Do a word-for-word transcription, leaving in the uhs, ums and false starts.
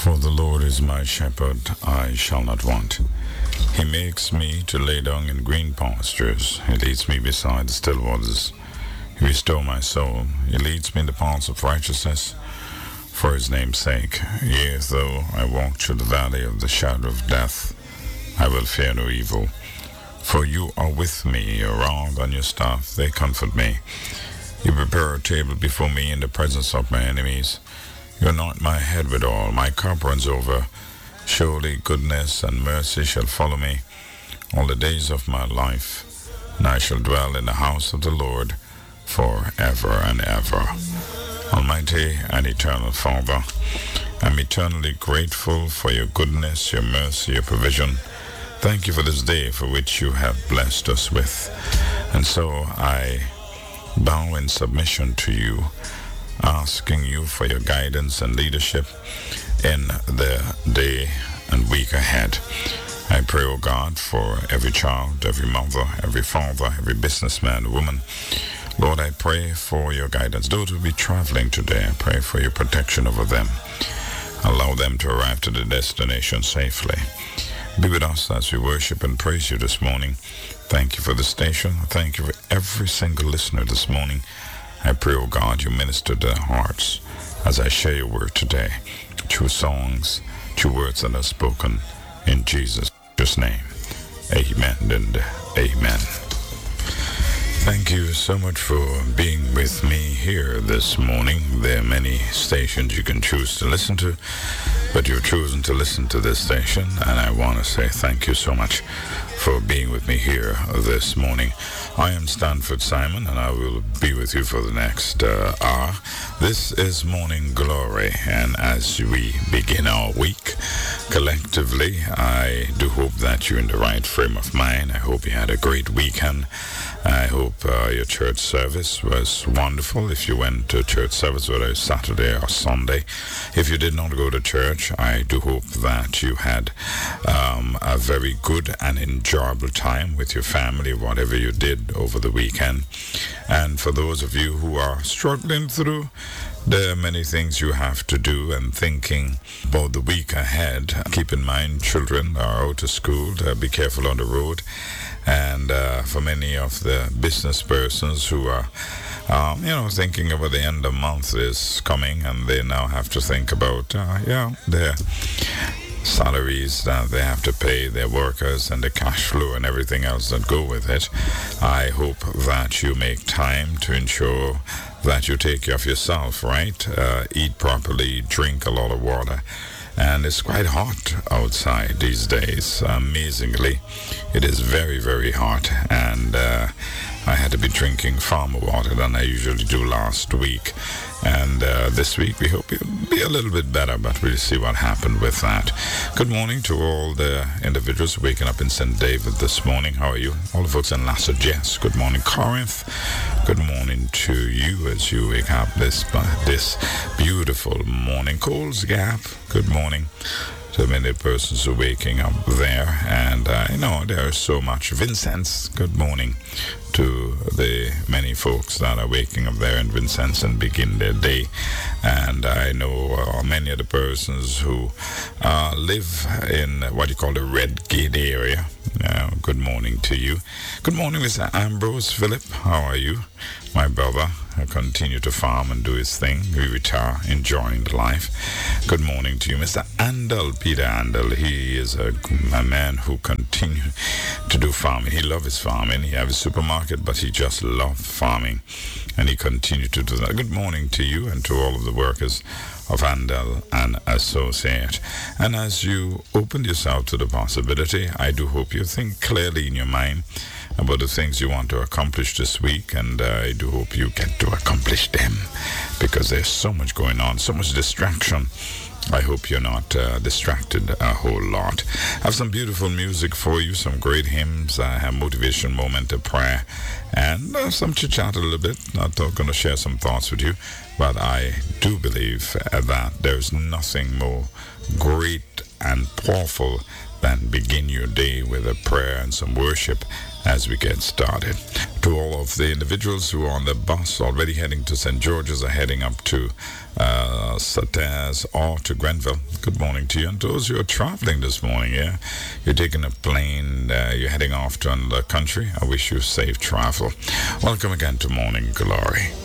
For the Lord is my shepherd, I shall not want. He makes me to lay down in green pastures. He leads me beside the still waters. He restores my soul. He leads me in the paths of righteousness for his name's sake. Yea, though I walk through the valley of the shadow of death, I will fear no evil. For you are with me, your rod and your staff, they comfort me. You prepare a table before me in the presence of my enemies. You anoint my head with oil, my cup runs over. Surely goodness and mercy shall follow me all the days of my life, and I shall dwell in the house of the Lord forever and ever. Almighty and eternal Father, I'm eternally grateful for your goodness, your mercy, your provision. Thank you for this day for which you have blessed us with. And so I bow in submission to you, asking you for your guidance and leadership in the day and week ahead. I pray, O God, for every child, every mother, every father, every businessman, woman. Lord, I pray for your guidance. Those who will be traveling today, I pray for your protection over them. Allow them to arrive to the destination safely. Be with us as we worship and praise you this morning. Thank you for the station. Thank you for every single listener this morning. I pray, O God, you minister to their hearts as I share your word today, through songs, through words that are spoken in Jesus' name. Amen and amen. Thank you so much for being with me here this morning. There are many stations you can choose to listen to, but you've chosen to listen to this station, and I want to say thank you so much for being with me here this morning. I am Stanford Simon, and I will be with you for the next uh, hour. This is Morning Glory, and as we begin our week collectively, I do hope that you're in the right frame of mind. I hope you had a great weekend. I hope uh, your church service was wonderful. If you went to church service, whether it's Saturday or Sunday. If you did not go to church, I do hope that you had um, a very good and enjoyable time with your family, whatever you did over the weekend. And for those of you who are struggling through, there are many things you have to do, and thinking about the week ahead. Keep in mind, children are out of school. Uh, be careful on the road. And uh, for many of the business persons who are, um, you know, thinking about the end of the month is coming, and they now have to think about, uh, yeah, their salaries that they have to pay their workers and the cash flow and everything else that go with it. I hope that you make time to ensure that you take care of yourself, right? Uh, eat properly, drink a lot of water. And it's quite hot outside these days. Amazingly, it is very, very hot. And uh, I had to be drinking far more water than I usually do last week. And uh, this week we hope it'll be a little bit better, but we'll see what happened with that. Good morning to all the individuals waking up in Saint David this morning. How are you? All the folks in Lasso Jess. Good morning, Corinth. Good morning to you as you wake up this this beautiful morning. Coles Gap. Good morning to many persons who are waking up there. And I uh, know there's so much. Vincennes, good morning to the many folks that are waking up there in Vincennes and begin their day. And I know uh, many of the persons who uh, live in what you call the Red Gate area. Uh, good morning to you. Good morning, Mister Ambrose Philip. How are you? My brother uh, continue to farm and do his thing. We retire, enjoying the life. Good morning to you, Mister Andel, Peter Andel. He is a, a man who continue to do farming. He loves his farming. He has a supermarket, but he just loves farming, and he continued to do that. Good morning to you and to all of the workers of Andel and Associate. And as you open yourself to the possibility, I do hope you think clearly in your mind about the things you want to accomplish this week, and uh, I do hope you get to accomplish them, because there's so much going on, so much distraction. I hope you're not uh, distracted a whole lot. I have some beautiful music for you, some great hymns. I have motivation moment of prayer, and uh, some chit-chat a little bit. Not going to share some thoughts with you, but I do believe uh, that there's nothing more great and powerful and begin your day with a prayer and some worship as we get started. To all of the individuals who are on the bus already heading to Saint George's or heading up to uh, Sataz or to Grenville, good morning to you. And those who are traveling this morning, yeah, you're taking a plane, uh, you're heading off to another country, I wish you safe travel. Welcome again to Morning Glory.